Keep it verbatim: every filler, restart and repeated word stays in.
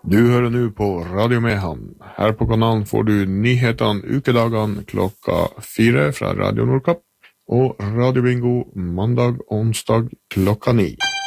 Du hører nå på Radio Mehamn. Her på kanalen får du nyhetene ukedagene klokka fire fra Radio Nordkapp, og Radio Bingo mandag og onsdag klokka ni.